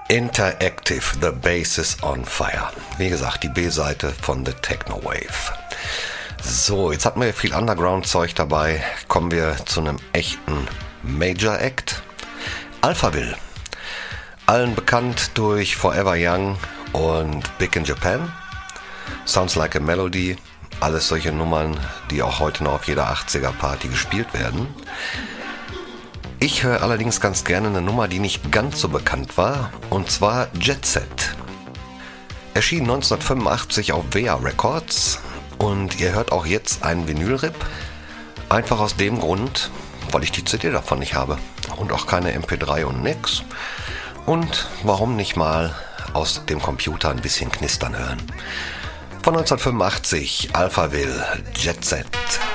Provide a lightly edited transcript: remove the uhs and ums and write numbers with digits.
Interactive, The Bass is on Fire. Wie gesagt, die B-Seite von The Techno Wave. So, jetzt hatten wir viel Underground-Zeug dabei. Kommen wir zu einem echten Major-Act. Alphaville. Allen bekannt durch Forever Young und Big in Japan. Sounds Like a Melody. Alles solche Nummern, die auch heute noch auf jeder 80er-Party gespielt werden. Ich höre allerdings ganz gerne eine Nummer, die nicht ganz so bekannt war, und zwar Jet Set. Erschien 1985 auf WEA Records und ihr hört auch jetzt einen Vinyl-Rip. Einfach aus dem Grund, weil ich die CD davon nicht habe und auch keine MP3 und nix. Und warum nicht mal aus dem Computer ein bisschen knistern hören. Von 1985, Alphaville, Jet Set.